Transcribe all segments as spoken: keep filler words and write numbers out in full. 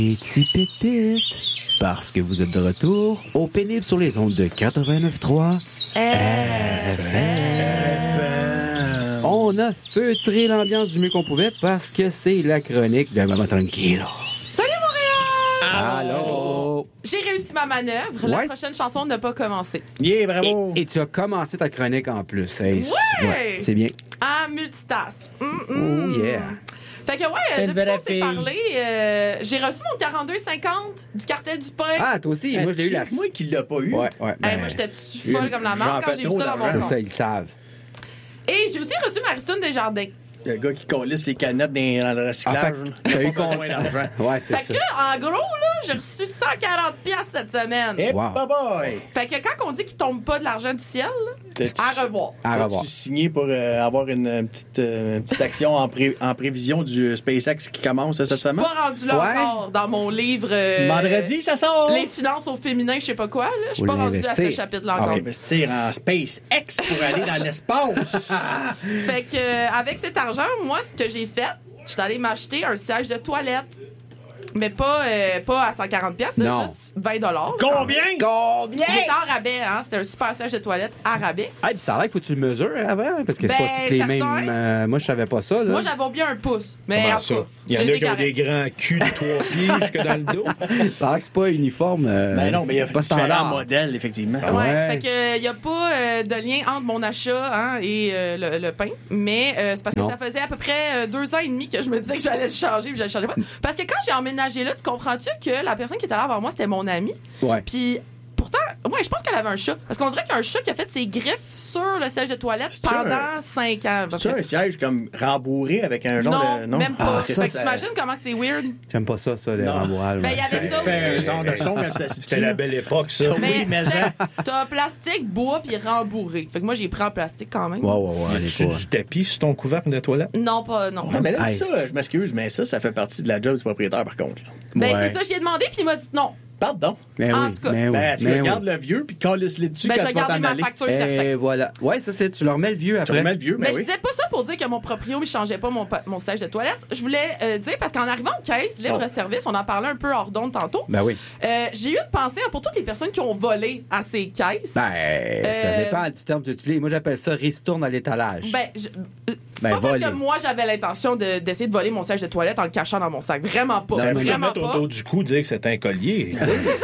Petit pépite, parce que vous êtes de retour au pénible sur les ondes de quatre-vingt-neuf trois F M. On a feutré l'ambiance du mieux qu'on pouvait parce que c'est la chronique de Maman Tranquille. Salut Montréal! Allô! J'ai réussi ma manœuvre. La Ouais. prochaine chanson n'a pas commencé. Yeah, bravo! Et, et tu as commencé ta chronique en plus. Hey, c'est- Ouais! ouais, c'est bien. En multitask. Mm, Oh mm. yeah. Fait que ouais, Quelle depuis belle qu'on s'est fille. parlé, euh, j'ai reçu mon quarante-deux cinquante du cartel du pain. Ah, toi aussi, moi j'ai eu la... C'est moi qui l'ai pas eu. Ouais, ouais. Hey, ben, moi, j'étais folle comme la j'en marde quand fais j'ai vu trop ça dans mon d'argent. c'est compte. ça, ils savent. Et j'ai aussi reçu Marie-Stone Desjardins. Le gars qui colisse ses canettes dans, dans le recyclage. Ah, là. fait- t'as eu pas con- besoin d'argent. Ouais, c'est Fait ça. que, en gros, là, j'ai reçu cent quarante piastres cette semaine. Eh, Wow. bye bye! Fait que quand on dit qu'il tombe pas de l'argent du ciel, là, T'as-tu- à revoir. À revoir. T'as-tu signé pour euh, avoir une, euh, petite, euh, une petite action en, pré- en prévision du SpaceX qui commence euh, cette semaine? Pas rendu là Ouais. encore dans mon livre. euh, Vendredi, ça sort! Les finances au féminin, je sais pas quoi, là. Je suis Faut pas rendue à ce l'investir. chapitre-là Ah, encore. Investir en SpaceX pour aller dans l'espace! Fait que, euh, avec cet argent, moi, ce que j'ai fait, je suis allée m'acheter un siège de toilette. Mais pas, euh, pas à cent quarante piastres, là, Non. juste vingt dollars. Combien? Combien? Il était en rabais, hein. C'était un super siège de toilette à rabais. Ah, puis ça a l'air qu'il faut que tu le mesures avant, parce que c'est Ben, pas toutes les certain. mêmes. euh, moi, je savais pas ça, là. Moi, j'avais bien un pouce. Mais Comment en ça? tout cas, Il y en j'ai a été qui ont des correct. grands culs de trois pieds jusque dans le dos. Ça a l'air que c'est pas uniforme. euh, Ben non, mais il y a c'est pas différents standard. modèles, effectivement. Ouais. Ouais. Fait que il y a pas euh, de lien entre mon achat hein, et euh, le, le pain, mais euh, c'est parce que Non. ça faisait à peu près euh, deux ans et demi que je me disais que j'allais le changer, puis je le changeais pas. Parce que quand j'ai emménagé là, tu comprends-tu que la personne qui était là avant moi, c'était mon amie. Ouais. Puis pourtant, ouais, je pense qu'elle avait un chat. Parce qu'on dirait qu'il y a un chat qui a fait ses griffes sur le siège de toilette C'est pendant un- cinq ans. à peu C'est près. un siège comme rembourré avec un genre Non, de. Non, même pas. Parce que fait ça, que ça- t'imagines comment que c'est weird. J'aime pas ça, ça, les Non. rembourrages. Ben, il y avait ça fait un aussi. genre de son quand tu t'assis C'était dessus, la là. belle époque, ça. Oui, Mais mais t'as- ça. t'as plastique, bois, puis rembourré. Fait que moi, j'ai pris en plastique quand même. Ouais, ouais, ouais. elle est Tu pas- du tapis sur ton couvercle de toilette? Non, pas, non. Ah, mais là, Hey. ça, je m'excuse, mais ça, ça fait partie de la job du propriétaire, par contre. là. Ben, Ouais. c'est ça, j'y ai demandé, puis il m'a dit non. Pardon. Mais En oui, tout cas, mais oui, Ben, tu mais regardes oui. le vieux, puis calisse-les dessus Ben, quand je tu vais vas garder t'en ma aller. facture, Et certain. voilà. Ouais, ça, c'est. Tu leur mets le vieux Tu après. remets le vieux, Mais mais je oui. disais pas ça pour dire que mon proprio ne changeait pas mon, pa- mon siège de toilette. Je voulais euh, dire, parce qu'en arrivant aux caisses, libre-service, on en parlait un peu hors d'onde tantôt, Ben oui. euh, j'ai eu une pensée hein, pour toutes les personnes qui ont volé à ces caisses. Ben, ça Euh, dépend du terme que tu utilises. Moi, j'appelle ça ristourne à l'étalage. Ben, je- euh, c'est Ben, pas parce voler. que moi j'avais l'intention de- d'essayer de voler mon siège de toilette en le cachant dans mon sac. Vraiment pas. Non, Ben, non, faut le Vraiment mettre pas. autour du cou, dire que c'est un collier.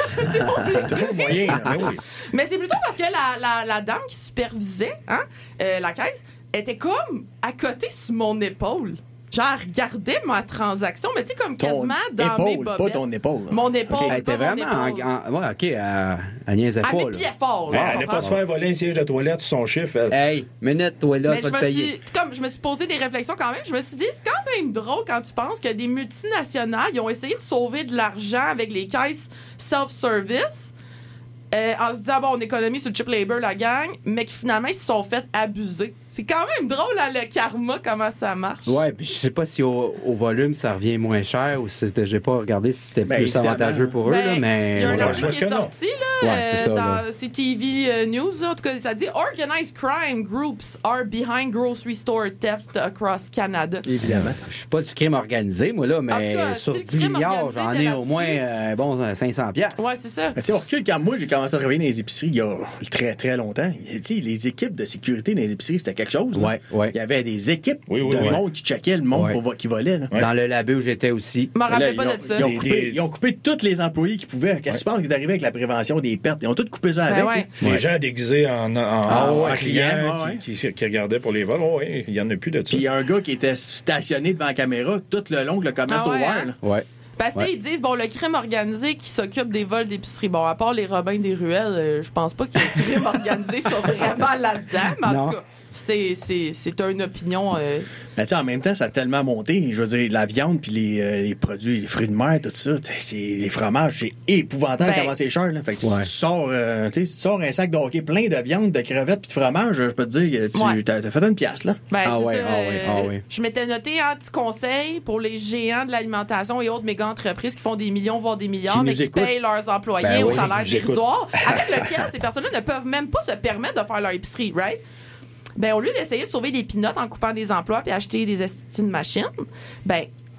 Toujours moyen. là. Ben oui. Mais c'est plutôt parce que la, la, la dame qui supervisait hein, euh, la caisse était comme à côté sur mon épaule. Genre, elle regardait ma transaction, mais tu sais, comme Ton quasiment dans mes épaule, bobettes. pas ton épaule. là. Mon épaule, Elle était pas mon vraiment. épaule. En, en- ouais, OK. Elle, elle niaisait Elle pas. là. m'épiait fort, Ben, là, tu elle allait comprends? pas se faire voler un siège de toilette sur son chiffre. elle. Hey, minute, toi là, Mais tu je vas me te payer. suis, comme je me suis posé des réflexions quand même, je me suis dit c'est quand même drôle quand tu penses que des multinationales ils ont essayé de sauver de l'argent avec les caisses self-service. Euh, en se disant, bon, on économise sur le chip labor, la gang, mais que finalement, ils se sont fait abuser. C'est quand même drôle, hein, le karma, comment ça marche. Ouais, puis je sais pas si au, au volume ça revient moins cher ou si c'était- j'ai pas regardé si c'était Ben, plus évidemment. avantageux pour eux, Ben, là, mais. il y a un ouais. article qui est que non. sorti là, Ouais, euh, c'est ça, là. dans C T V euh, News. Là, en tout cas, ça dit Organized crime groups are behind grocery store theft across Canada. Évidemment. Je suis pas du crime organisé, moi, là, mais En tout cas, sur si le dix crime milliards, organisé j'en était ai au là-dessus. moins euh, bon, cinq cents piastres. Ouais, c'est ça. Mais tu sais, on recule quand moi, j'ai commencé à travailler dans les épiceries il y a très, très longtemps. Tu sais, les équipes de sécurité dans les épiceries, c'était quelque chose. là. Ouais, ouais. Il y avait des équipes Oui, oui, de oui. monde qui checkait le monde Ouais. pour vo- qui volait. Là. Ouais. Dans le labo où j'étais aussi. Je me rappelais Là, pas ils ont, de ça. Ils ont, Des- coupé, des- ils ont coupé tous les employés qui pouvaient. Qu'est-ce que tu penses qui est arrivé avec la prévention des pertes? Ils ont tous coupé ça Ben avec. ouais. là. Les gens déguisés en, en, Ah, en ouais, clients clients, ouais. qui, qui, qui regardaient pour les vols. Oh, ouais, il y en a plus de ça. Puis il y a un gars qui était stationné devant la caméra tout le long que le commerce Ah ouais, était ouvert. hein? là. Ouais. Parce que Ouais. ils disent, bon, le crime organisé qui s'occupe des vols d'épicerie. Bon, à part les Robins des ruelles, euh, je pense pas qu'il y ait un crime organisé soit vraiment là-dedans. Mais en Non. tout cas, c'est, c'est, c'est une opinion. euh, Mais tu sais, en même temps, ça a tellement monté. Je veux dire, la viande puis les, euh, les produits, les fruits de mer, tout ça, t'sais, c'est, les fromages, c'est épouvantable Ben, comment c'est cher. Là. Fait que si Ouais. tu sors, euh, tu sais, si tu sors un sac de hockey plein de viande, de crevettes puis de fromage, je peux te dire que tu Ouais. t'as, t'as fait une pièce, là. Ben, Ah c'est ouais, ça, ah ouais, euh, ah ouais. Je m'étais noté un petit conseil pour les géants de l'alimentation et autres méga entreprises qui font des millions, voire des milliards, Qui mais nous qui écoutent. payent leurs employés Ben au oui, salaire nous écoutent. dérisoire, avec lequel ces personnes-là ne peuvent même pas se permettre de faire leur épicerie, right? Ben, au lieu d'essayer de sauver des pinottes en coupant des emplois puis acheter des estines de machines, ben,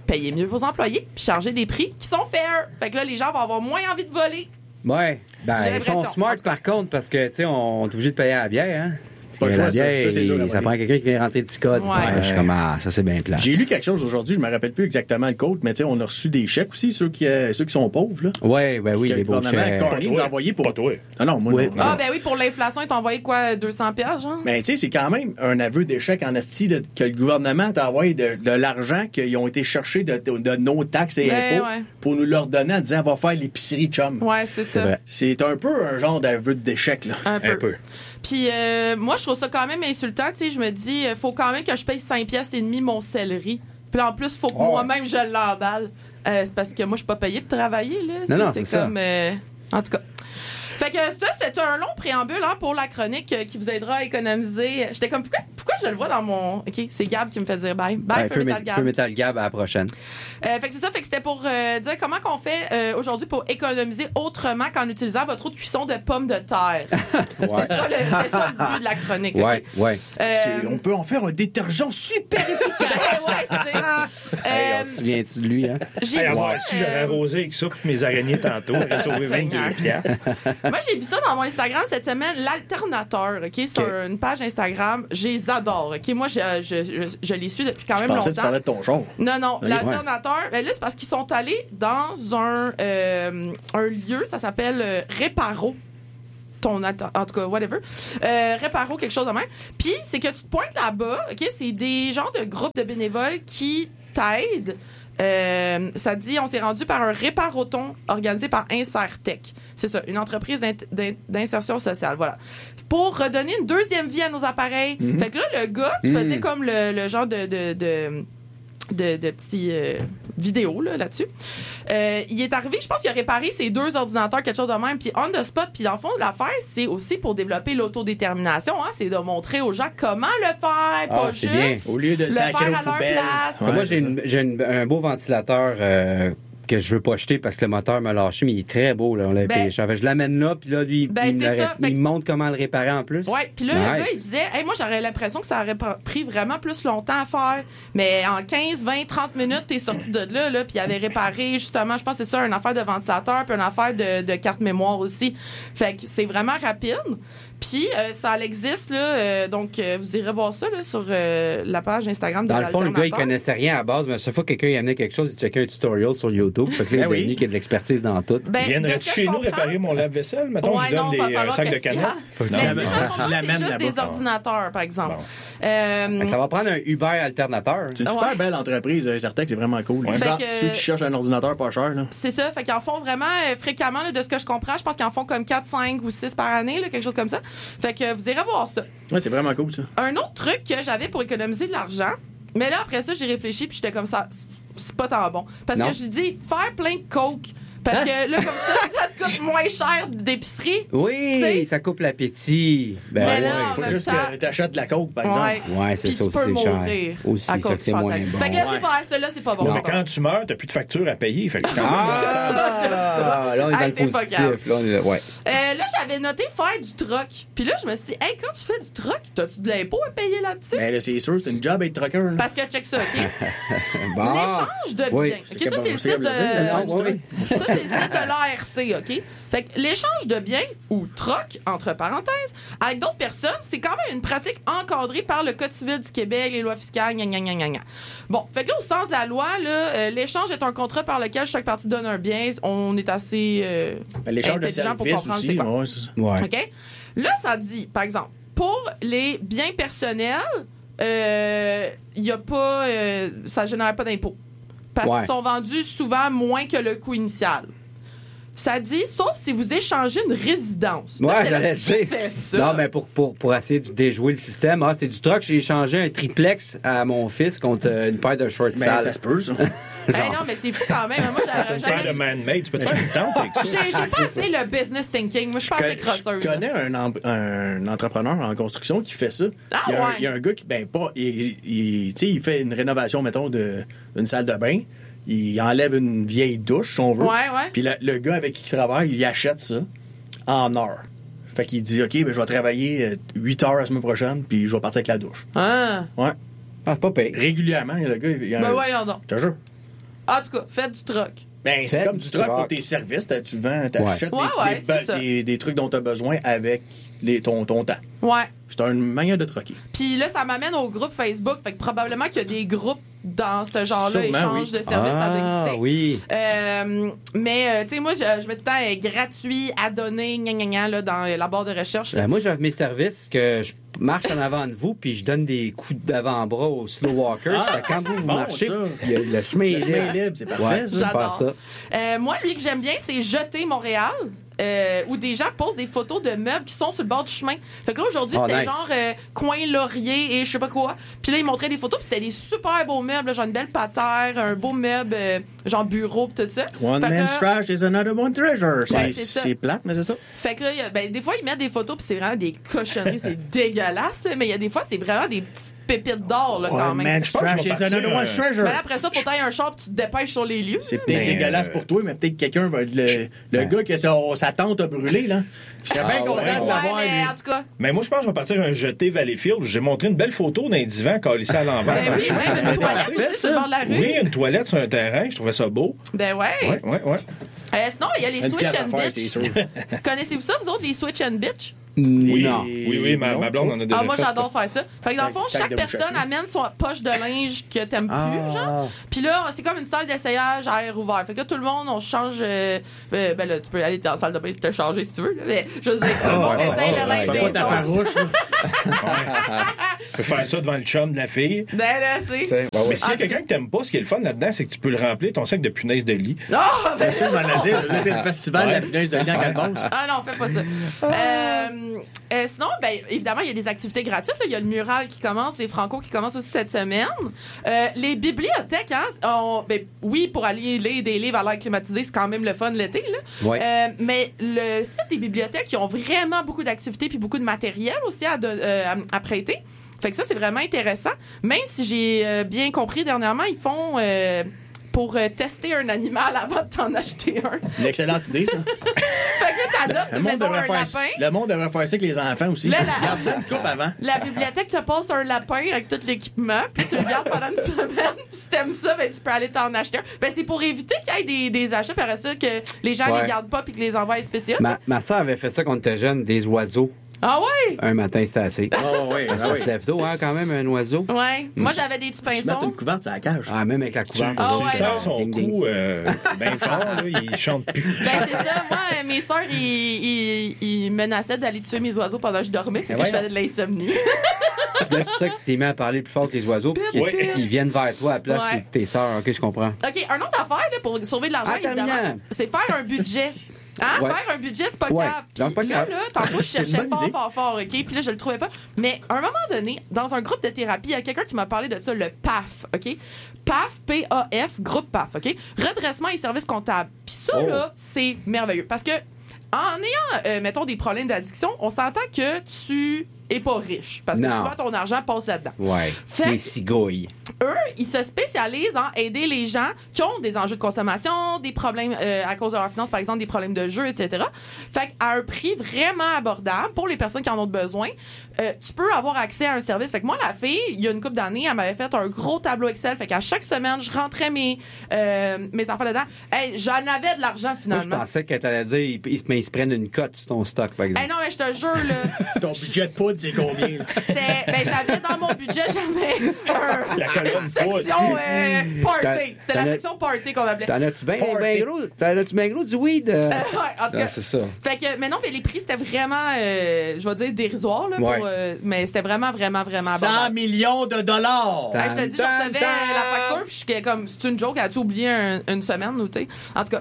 payez mieux vos employés puis chargez des prix qui sont fair. Fait que là, les gens vont avoir moins envie de voler. Ouais. Ben, J'ai ils sont l'impression. smart par contre parce que, tu sais, on est obligé de payer à la bière, hein. Pas le La choix, ça. bière, Ça, c'est dur à il- ça voler. prend quelqu'un qui vient rentrer du code. Ouais. Je suis comme, ah, ça c'est bien plat. J'ai lu quelque chose aujourd'hui, je me rappelle plus exactement le code, mais tu sais, on a reçu des chèques aussi, ceux qui, euh, ceux qui sont pauvres, là. Ouais, ben oui, Que les le beaux gouvernement chèques. Carney Pas nous toi. a envoyé pour. Pas toi. Non, non, moi, Oui. non. Ah, ben oui, pour l'inflation, ils t'ont envoyé quoi, deux cents piastres, genre? Mais tu sais, c'est quand même un aveu d'échec en esti de- que le gouvernement t'a envoyé de, de l'argent qu'ils ont été chercher de, de nos taxes et Ouais, impôts ouais. pour nous leur donner en disant va faire l'épicerie chum. Ouais, c'est C'est ça. vrai. C'est un peu un genre d'aveu d'échec, là. Un peu. Un peu. Puis euh, moi, je trouve ça quand même insultant. Tu sais, je me dis, il faut quand même que je paye cinq piastres et demi mon céleri. Puis là, en plus, il faut que Oh. moi-même, je l'emballe. Euh, c'est parce que moi, je suis pas payée pour travailler, là. Non, non, c'est c'est comme... euh, En tout cas. Fait que ça, c'est un long préambule hein, pour la chronique euh, qui vous aidera à économiser. J'étais comme, pourquoi, pourquoi je le vois dans mon... OK, c'est Gab qui me fait dire bye. Bye, Ouais, Feu Feu Metal Met- Gab. Feu Metal Gab à la prochaine. Euh, fait que c'est ça, fait que c'était pour euh, dire comment qu'on fait euh, aujourd'hui pour économiser autrement qu'en utilisant votre eau de cuisson de pommes de terre. C'est ça, le- c'était ça le but de la chronique. ok? Ouais, ouais. Euh, C'est- On peut en faire un détergent super efficace. ouais, tu sais. Hey, Euh, on se souvient-tu de lui, hein? j'ai Hey, vu avoir ça, su, j'aurais euh, arrosé avec ça pour mes araignées tantôt. J'aurais sauvé Seigneur. vingt-deux piastres. moi, j'ai vu ça dans mon Instagram cette semaine, l'alternateur, OK, sur Ok. une page Instagram. Je les adore, OK? Moi, je, je, je, je les suis depuis quand Je même pensais que tu longtemps. parlais de ton genre. Non, non, Ouais. l'alternateur, ben là, c'est parce qu'ils sont allés dans un, euh, un lieu, ça s'appelle euh, Réparo. Ton alter- en tout cas, whatever. Euh, Réparo, quelque chose de même. Puis, c'est que tu te pointes là-bas, OK? C'est des genres de groupes de bénévoles qui t'aident. Euh, ça dit, on s'est rendu par un réparoton organisé par Insertech. C'est ça, une entreprise d'in- d'in- d'insertion sociale. Voilà. Pour redonner une deuxième vie à nos appareils. Fait que là, le gars qui faisait comme le, le genre de, de, de de, de petits euh, vidéos là, là-dessus. Euh, il est arrivé, je pense qu'il a réparé ses deux ordinateurs, quelque chose de même, puis on the spot, puis dans le fond, l'affaire, c'est aussi pour développer l'autodétermination, hein, c'est de montrer aux gens comment le faire, pas Ah, c'est juste bien. Au lieu de le sacrer faire aux à leur poubelles. place. Ouais, Moi, c'est j'ai, ça. une- j'ai une- un beau ventilateur euh, que je veux pas acheter parce que le moteur m'a lâché, mais il est très beau. Là, on l'avait Ben- payé cher. Fait que je l'amène là, puis là, lui, Ben, il, me, c'est le- ça. il Fait me que- montre comment le réparer en plus. Ouais, puis là, le Nice. gars, il disait, hey, moi, j'aurais l'impression que ça aurait pr- pris vraiment plus longtemps à faire. Mais en quinze, vingt, trente minutes, t'es sorti de là, là, puis il avait réparé, justement, je pense que c'est ça, une affaire de ventilateur, puis une affaire de, de carte mémoire aussi. Fait que c'est vraiment rapide. Puis, euh, ça existe, là, euh, donc euh, vous irez voir ça, là, sur euh, la page Instagram de Dans le fond, le gars, il l'alternateur. connaissait rien à la base, mais à chaque fois que quelqu'un y amenait quelque chose, il checkait un tutorial sur YouTube. Fait que là, il Ben est oui. devenu qu'il y a de l'expertise dans tout. Ben, de Viendrais-tu ce que chez je nous comprends- réparer mon lave-vaisselle? Mettons, Ouais, je donne non, des va euh, falloir sacs que de tu canettes. ailles. tu Mais si je l'amènes- me trompe tu pas, c'est l'amènes juste là-bas. des ordinateurs, par exemple. Bon. Euh, Ben, ça va prendre un Uber alternateur. C'est une Ouais. super belle entreprise, euh, Certec, c'est vraiment cool. Fait Genre, que- Ceux qui cherchent un ordinateur pas cher, là. C'est ça, fait qu'ils en font vraiment euh, fréquemment, là, de ce que je comprends. Je pense qu'ils en font comme quatre, cinq ou six par année, là, quelque chose comme ça. Fait que euh, vous irez voir ça. Ouais, c'est vraiment cool, ça. Un autre truc que j'avais pour économiser de l'argent, mais là, après ça, j'ai réfléchi puis j'étais comme ça, c'est pas tant bon. Parce Non. que j'ai dit, faire plein de coke. Parce que là, comme ça, ça te coûte moins cher d'épicerie. Oui, Tu sais- ça coupe l'appétit. Ben, Mais ouais. là, en Faut même juste temps- que t'achètes de la coke, par exemple. Ouais. Ouais, c'est Puis ça tu aussi, peux c'est cher. mourir Aussi, à ça, cause c'est du moins fentanyl. bon. Fait que là, Ouais. c'est faire ça, là, c'est pas bon. Ouais, mais quand tu meurs, t'as plus de facture à payer. Fait que c'est quand même... Ah, là, on est dans Hey, le t'es pas positif. grave. Là, on est... Ouais. Euh, là, j'avais noté faire du troc. Puis là, je me suis dit, hey, quand tu fais du troc, t'as-tu de l'impôt à payer là-dessus? Ben là, c'est sûr, c'est une job être trucker, là. Parce que check ça, OK? Bon. L'échange de biens. Oui. OK, C'est ça, c'est le c'est site de... Ah, ouais, ouais. Ça, c'est le site de l'A R C, OK? Fait que l'échange de biens, ou troc, entre parenthèses, avec d'autres personnes, c'est quand même une pratique encadrée par le Code civil du Québec, les lois fiscales, gna, gna, gna, gna, gna. Bon, fait que là, au sens de la loi, là, euh, l'échange est un contrat par lequel chaque partie donne un bien. On est assez euh, Ben, l'échange de intelligent pour services comprendre c'est aussi, quoi. ouais, c'est ça. Ouais. OK? Là, ça dit, par exemple, pour les biens personnels, euh, il y a pas, euh, ça génère pas d'impôt. Parce Ouais. qu'ils sont vendus souvent moins que le coût initial. Ça dit, sauf si vous échangez une résidence. Là, Ouais, j'étais là, j'allais qui dire. fait ça? Non, mais pour, pour, pour essayer de déjouer le système, ah, c'est du truck. J'ai échangé un triplex à mon fils contre euh, une paire de shorts Ben, sales. ça se peut, ça. Hey, non, mais c'est fou quand même. Moi, j'avais Une paire de jamais... man-made. Tu peux te faire une tente avec ça. J'ai j'ai pas assez le business thinking. Moi, je suis pas assez Je crosseuse. connais un, em- un entrepreneur en construction qui fait ça. Ah, il, y a un, ouais. il y a un gars qui, ben, pas, il, il, tu sais, il fait une rénovation, mettons, de- d'une salle de bain. Il enlève une vieille douche, si on veut. Ouais, ouais. Puis le, le gars avec qui il travaille, il achète ça en heure. Fait qu'il dit, OK, ben, je vais travailler euh, huit heures la semaine prochaine, puis je vais partir avec la douche. Ah. Ouais. Ah, c'est pas pire. Régulièrement, le gars, il y a Ben un- voyons donc. Je te jure. En tout cas, faites du troc. Ben, c'est Faites comme du du truck pour troc. tes services. t'as- Tu vends, t'achètes Ouais. des, Ouais, ouais, des, c'est ça. des, des trucs dont tu as besoin avec les, ton, ton temps. Ouais. C'est une manière de troquer. Puis là, ça m'amène au groupe Facebook. Fait que probablement qu'il y a des groupes dans ce genre-là, Sûrement, échange oui. de services Ah, à exister. oui. Euh, mais, euh, tu sais, moi, je, je mets tout le temps euh, gratuit à donner, gna, gna, gna, là, dans euh, la barre de recherche. Euh, moi, j'offre mes services que je marche en avant de vous, puis je donne des coups d'avant-bras aux slow walkers. Ah, Fait que quand c'est vous, vous bon, marchez, ça. il y a le chemin est Le chemin libre. est libre, c'est parfait, Ouais, ça. je vais faire J'adore. ça. Euh, moi, lui que j'aime bien, c'est Jeter Montréal. Euh, où des gens posent des photos de meubles qui sont sur le bord du chemin. Fait que là, aujourd'hui, Oh, c'était nice. genre euh, coin laurier et je sais pas quoi. Puis là, ils montraient des photos, puis c'était des super beaux meubles, là, genre une belle patère, un beau meuble, euh, genre bureau, pis tout ça. One Fait que man's là- trash is another one's treasure. C'est Ouais, c'est ça. c'est plate, mais c'est ça. Fait que là, il y a- ben, des fois, ils mettent des photos, puis c'est vraiment des cochonneries, c'est dégueulasse, mais il y a des fois, c'est vraiment des petites pépites d'or, là, quand One même. man's pense que trash je vais is another partir, one's euh, treasure. Mais là, après ça, faut tailler un char, puis tu te dépêches sur les lieux. C'est peut-être Mais, dégueulasse euh, pour toi, mais peut-être que quelqu'un va. Le, le gars que sa, sa tante a brûlé, là. Il serait bien Ah, content ouais. de Ouais, l'avoir, mais lui. en tout cas, Mais moi, je pense que je vais partir un jeté Valleyfield. J'ai montré une belle photo d'un divan calissé à l'envers. ben dans le oui, chemin. ouais, Ça une m'intéressait. toilette fait, aussi sur le ça. bord de la rue. Oui, une toilette sur un terrain. Je trouvais ça beau. Ben ouais. Ouais, ouais, ouais. Euh, sinon, il y a les Une Switch pièce à and faire, c'est Bitch. sûr. Connaissez-vous ça, vous autres, les Switch and Bitch? Oui, Non. oui, oui, ma, Non. ma blonde en a déjà Ah, moi, fait. j'adore faire ça. Fait que dans le fond, Tac chaque de personne bouchette, là. amène son poche de linge que t'aimes plus, Ah. genre. Puis là, c'est comme une salle d'essayage à air ouvert. Fait que là, tout le monde, on change. Euh, euh, ben là, tu peux aller dans la salle de bain te changer si tu veux. Là, mais je veux dire, tout le monde ouais, essaye ouais, le linge ouais, des Pas ta autres. farouche, là. Tu peux faire ça devant le chum de la fille. Ben là, tu sais. C'est- ben ouais. Mais s'il y a quelqu'un que t'aimes pas, ce qui est le fun là-dedans, c'est que tu peux le remplir ton sac de punaises de lit. Ah, ben Bien sûr, je m'en ai dit. Là, il y a le festival de la punaise de lit en Calbose. Ah non, fais pas ça. Euh, euh, sinon, ben, évidemment, il y a des activités gratuites. Là. Il y a le mural qui commence, les Franco qui commencent aussi cette semaine. Euh, les bibliothèques, hein, on- ben, oui, pour aller lire des livres à l'air climatisé, c'est quand même le fun l'été. Là. Ouais. Euh, mais le site des bibliothèques, ils ont vraiment beaucoup d'activités puis beaucoup de matériel aussi à, de- euh, à, à prêter. Fait que ça, c'est vraiment intéressant. Même si j'ai euh, bien compris dernièrement, ils font... euh, pour euh, tester un animal avant de t'en acheter un. Une excellente idée, ça. Fait que là, t'adoptes, Le monde, mettons, un devrait faire, lapin. le monde devrait faire ça avec les enfants aussi. Là, la- Garde ça une coupe avant. La bibliothèque te passe un lapin avec tout l'équipement, puis tu le gardes pendant une semaine. Puis si t'aimes ça, ben, tu peux aller t'en acheter un. Ben, c'est pour éviter qu'il y ait des, des achats, par ça, que les gens Ouais. les gardent pas puis que les envoient à spéciaux. Ma, ma soeur avait fait ça quand on était jeune, des oiseaux. Ah ouais? Un matin, c'était assez. Oh, oui, Ça se lève tôt, hein, quand même, un oiseau. Ouais. Moi, j'avais des petits Tu mets pinsons. une couverte sur la cage. Ah, même avec la Tu, couverte. Ah tu ouais, sens non. son Ding, ding. cou euh, bien fort, là, il chante plus. Ben, c'est ça. Moi, euh, mes sœurs, ils, ils, ils menaçaient d'aller tuer mes oiseaux pendant que je dormais. Fait que Ben je voyons. faisais de l'insomnie. Là, c'est pour ça que tu t'es mis à parler plus fort que les oiseaux, puis qu'ils Ouais. qu'ils viennent vers toi à la place Ouais. de tes sœurs. OK, je comprends. OK, un autre affaire, là, pour sauver de l'argent, Ah, terminant. évidemment, c'est faire un budget. Hein? Ouais. Faire un budget, c'est pas Ouais. grave. Non, c'est pas Puis là, grave. là, tantôt, je C'est une cherchais bonne fort, idée. fort, fort, OK? Puis là, je le trouvais pas. Mais à un moment donné, dans un groupe de thérapie, il y a quelqu'un qui m'a parlé de ça, le P A F, OK? P A F, P A F, groupe P A F, OK? Redressement et services comptables. Puis ça, Oh. là, c'est merveilleux. Parce que en ayant, euh, mettons, des problèmes d'addiction, on s'entend que tu es pas riche. Parce que Non. souvent, ton argent passe là-dedans. Ouais. Fait- Des cigouilles. Eux, ils se spécialisent en aider les gens qui ont des enjeux de consommation, des problèmes euh, à cause de leur finance, par exemple, des problèmes de jeu, et cetera. Fait qu'à un prix vraiment abordable pour les personnes qui en ont besoin, euh, tu peux avoir accès à un service. Fait que moi, la fille, il y a une couple d'années, elle m'avait fait un gros tableau Excel. Fait qu'à chaque semaine, je rentrais mes, euh, mes enfants dedans. Hey, j'en avais de l'argent, Moi, je finalement. pensais que t'allais dire, ils, ils, mais ils se prennent une cote sur ton stock, par exemple. Hey, non, mais je te jure, là, Ton budget de poudre, c'est combien? là? c'était, ben, j'avais dans mon budget, j'avais un, La colonne une section euh, T'en- party. C'était la t'en as- section party qu'on appelait. T'en as-tu bien Party. ben gros? T'en as-tu bien gros du weed? euh? Euh, ouais, en tout Ah, cas. c'est ça. Fait que, mais non, mais les prix, c'était vraiment, euh, je vais dire, dérisoire, là, pour, Ouais. euh, mais c'était vraiment, vraiment, vraiment cent abordable. millions de dollars! Hey, je te dis, je Tan, recevais tan, euh, la facture, puis je suis comme, c'est une joke, as-tu oublié un- une semaine, ou t'sais? En tout cas.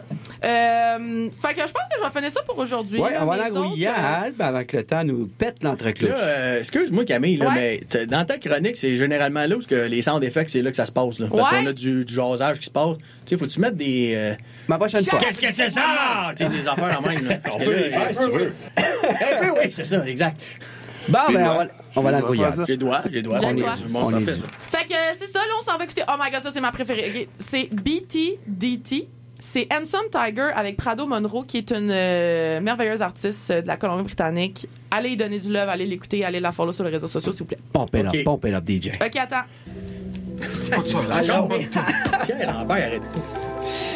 Euh, fait que je pense que je vais finir ça pour aujourd'hui. Ouais, là, on va mes aller grouiller autres, à euh, Albe avant que le temps nous pète l'entreclouche. Là, euh, excuse-moi Camille, là, Ouais. mais t'sais, dans ta chronique, c'est généralement là où ce que les sound effects, c'est là que ça se passe. Là, parce Ouais. qu'on a du, du jasage qui se passe. Tu sais, faut-tu mettre des. euh, Ma prochaine fois. Qu'est-ce que c'est ça? Tu sais, des affaires en même. Là. Parce On que peut là, les faire si tu veux. un peu, oui, c'est ça, exact. Bon, ben, on va, on va aller en grouillade. J'ai le doigt, j'ai le doigt. J'ai On le est doigt. du monde On est parfait, du- ça. Fait que euh, c'est ça, là, on s'en va écouter. Oh my god, ça, c'est ma préférée. Ok. C'est B T D T. C'est Handsome Tiger avec Prado Monroe, qui est une euh, merveilleuse artiste euh, de la Colombie-Britannique. Allez y donner du love, allez l'écouter, allez la follow sur les réseaux sociaux, s'il vous plaît. Pump it up, Ok. pump it up, D J. OK, attends. Pierre Lambert, arrête pas.